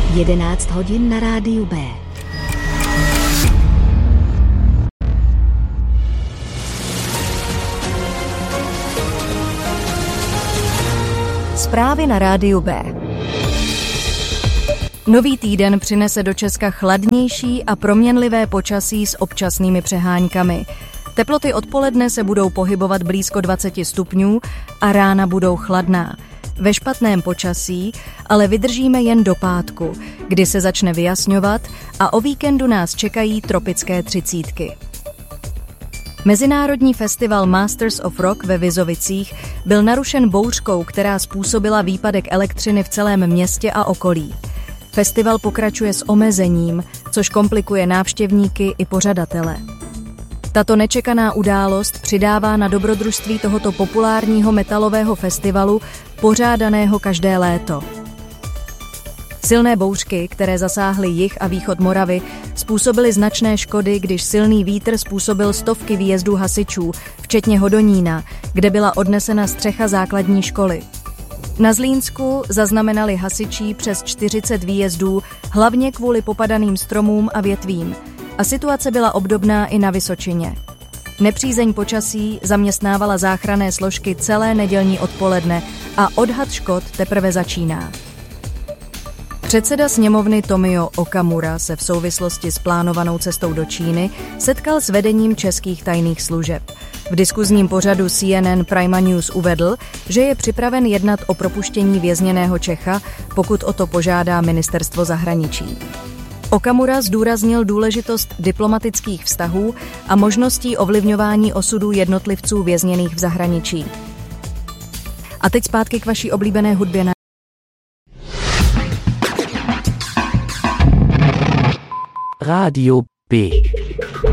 11 hodin na rádiu B. Zprávy na rádiu B. Nový týden přinese do Česka chladnější a proměnlivé počasí s občasnými přeháňkami. Teploty odpoledne se budou pohybovat blízko 20 stupňů a rána budou chladná. Ve špatném počasí ale vydržíme jen do pátku, kdy se začne vyjasňovat a o víkendu nás čekají tropické třicítky. Mezinárodní festival Masters of Rock ve Vizovicích byl narušen bouřkou, která způsobila výpadek elektřiny v celém městě a okolí. Festival pokračuje s omezením, což komplikuje návštěvníky i pořadatele. Tato nečekaná událost přidává na dobrodružství tohoto populárního metalového festivalu, pořádaného každé léto. Silné bouřky, které zasáhly jih a východ Moravy, způsobily značné škody, když silný vítr způsobil stovky výjezdů hasičů, včetně Hodonína, kde byla odnesena střecha základní školy. Na Zlínsku zaznamenali hasiči přes 40 výjezdů, hlavně kvůli popadaným stromům a větvím. A situace byla obdobná i na Vysočině. Nepřízeň počasí zaměstnávala záchranné složky celé nedělní odpoledne a odhad škod teprve začíná. Předseda sněmovny Tomio Okamura se v souvislosti s plánovanou cestou do Číny setkal s vedením českých tajných služeb. V diskuzním pořadu CNN Prima News uvedl, že je připraven jednat o propuštění vězněného Čecha, pokud o to požádá ministerstvo zahraničí. Okamura zdůraznil důležitost diplomatických vztahů a možností ovlivňování osudů jednotlivců vězněných v zahraničí. A teď zpátky k vaší oblíbené hudbě na Radio B.